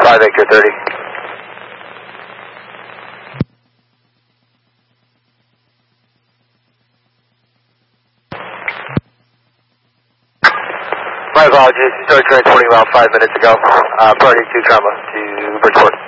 5 Victor 30. My apologies. Started transporting about 5 minutes ago. Priority 2 trauma to Bridgeport.